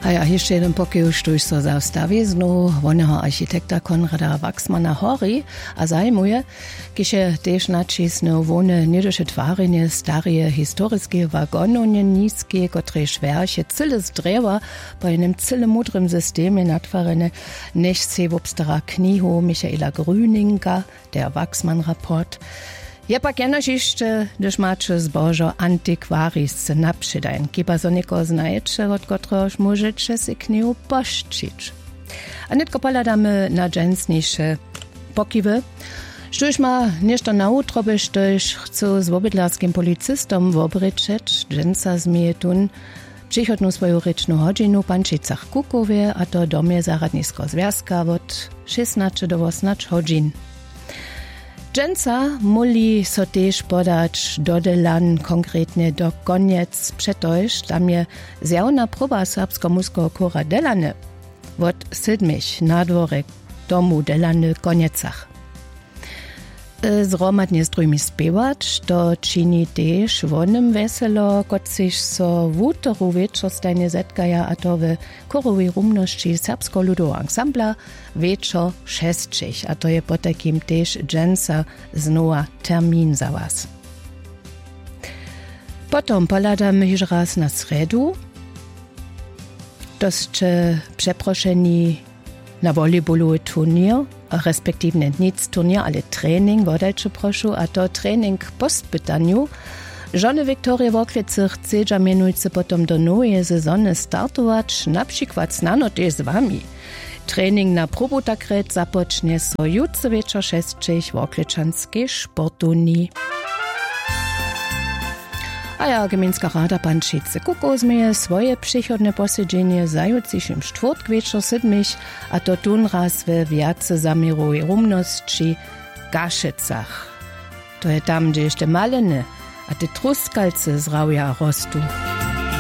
A ja jeszcze jeden pokój sztuj so zastawi znowu wonego architekta Konrada Wachsmana Hori, a zajmuje, kiedy też nacisnął wone niedosche twarenie starie historiskie wagononie niskie, które szwerche cyle z drewa po jednym cyle mudrym systemie natwarene, niech se wobstara knihu Michaela Grüninga, der Wachsman-Rapport. Je pak jenož ještě, když máte zbožo antikvaris napřidajen, kiba so někoho znajete, od kteréhož můžete si knihu poščiť. A netko poladame na džensniše pokiwy, štož ma nešto na utrobe, štož chcu s obydlarskim policistom wobryczeć, džensa zmije tun, přichodnú svoju rečnú hodinu pančicach Kukovie, a to domie zaradnisko związka od 16 do 18 hodin. Dženca muli so tež podać dodelan konkretne do koniec přetojž, tam je zjavna proba serbsko-muského kora delane od 7 na dvorek domu delane koniecach. Zromadnie z drugimi spiewać, to čini tež vonem veselo, kot sich so v útoru večerstajne zetkaja, a to v korowej rumności serbsko-ludowego ansambla večer 6, a to je potakim tež džensa znova termin za was. Potom poladam hiž raz na sredu, dostče przeproszeni na volejbolowy turnier, respektive nic turnier, ale trening, wodajče prošu, a to trening postpytaniu. Żony Wiktorie Woklecych chce mianujce potom do nowej sezony startować, na przykład znano też z wami. Trening na probutakret zapocznie so jutro wieczór 6 w Wokleczanskiej sportuni. A ja Gminska Rada Pančice Kuko zmieje swoje przychodne posiedzenie zajutrzejszym czwartk wieczór 7, a to tun raz we wiace zamirowej rumności Gaszycach. To je tam, gdzie jeszcze malene, a te truskalce z rauja rostu.